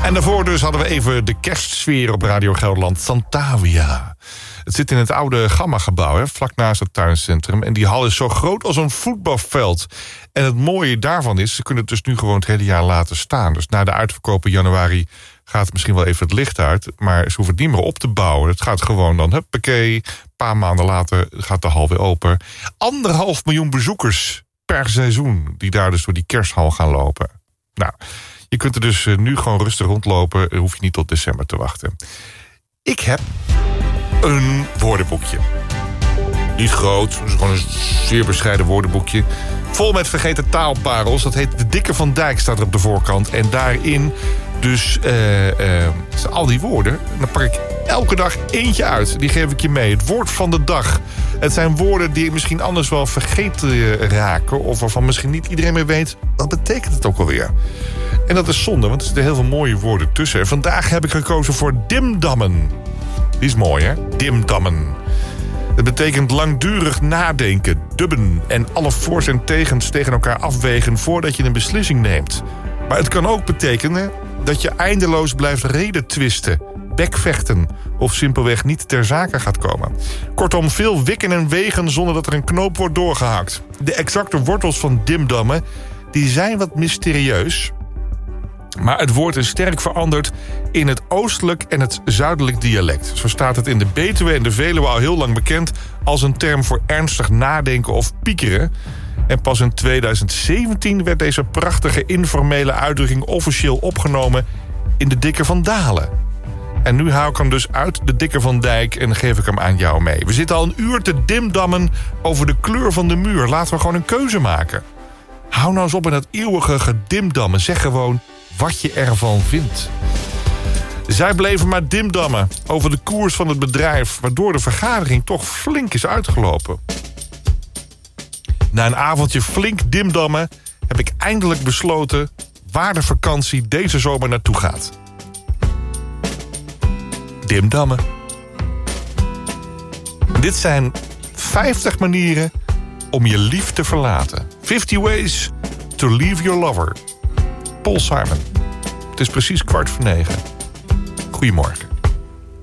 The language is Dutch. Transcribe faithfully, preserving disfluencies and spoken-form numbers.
En daarvoor dus hadden we even de kerstsfeer op Radio Gelderland. Santavia. Het zit in het oude Gamma-gebouw, hè, vlak naast het tuincentrum. En die hal is zo groot als een voetbalveld. En het mooie daarvan is, ze kunnen het dus nu gewoon het hele jaar laten staan. Dus na de uitverkoop in januari gaat het misschien wel even het licht uit. Maar ze hoeven het niet meer op te bouwen. Het gaat gewoon dan, huppakee. Een paar maanden later gaat de hal weer open. Anderhalf miljoen bezoekers per seizoen die daar dus door die kersthal gaan lopen. Nou, je kunt er dus nu gewoon rustig rondlopen. Dan hoef je niet tot december te wachten. Ik heb een woordenboekje. Niet groot, het is gewoon een zeer bescheiden woordenboekje. Vol met vergeten taalparels. Dat heet De Dikke van Dijk, staat er op de voorkant. En daarin dus uh, uh, al die woorden. Dan pak ik elke dag eentje uit. Die geef ik je mee. Het woord van de dag. Het zijn woorden die misschien anders wel vergeten raken. Of waarvan misschien niet iedereen meer weet. Wat betekent het ook alweer? En dat is zonde, want er zitten heel veel mooie woorden tussen. Vandaag heb ik gekozen voor dimdammen. Die is mooi, hè? Dimdammen. Het betekent langdurig nadenken, dubben en alle voor's en tegens tegen elkaar afwegen voordat je een beslissing neemt. Maar het kan ook betekenen dat je eindeloos blijft redetwisten, bekvechten of simpelweg niet ter zake gaat komen. Kortom, veel wikken en wegen zonder dat er een knoop wordt doorgehakt. De exacte wortels van dimdammen die zijn wat mysterieus. Maar het woord is sterk veranderd in het oostelijk en het zuidelijk dialect. Zo staat het in de Betuwe en de Veluwe al heel lang bekend als een term voor ernstig nadenken of piekeren. En pas in tweeduizend zeventien werd deze prachtige informele uitdrukking officieel opgenomen in de Dikke van Dalen. En nu haal ik hem dus uit de Dikke van Dijk en geef ik hem aan jou mee. We zitten al een uur te dimdammen over de kleur van de muur. Laten we gewoon een keuze maken. Hou nou eens op in dat eeuwige gedimdammen. Zeg gewoon wat je ervan vindt. Zij bleven maar dimdammen over de koers van het bedrijf, waardoor de vergadering toch flink is uitgelopen. Na een avondje flink dimdammen heb ik eindelijk besloten waar de vakantie deze zomer naartoe gaat. Dimdammen. Dit zijn vijftig manieren om je lief te verlaten. fifty ways to leave your lover. Paul Simon. Het is precies kwart voor negen. Goedemorgen.